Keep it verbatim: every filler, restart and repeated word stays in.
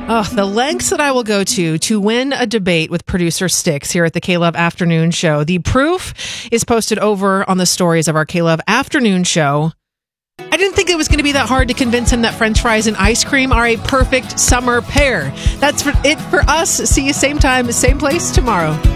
Oh, the lengths that I will go to to win a debate with producer Styx here at the K-Love Afternoon Show. The proof is posted over on the stories of our K-Love Afternoon Show. I didn't think it was going to be that hard to convince him that French fries and ice cream are a perfect summer pair. That's for it for us. See you same time, same place tomorrow.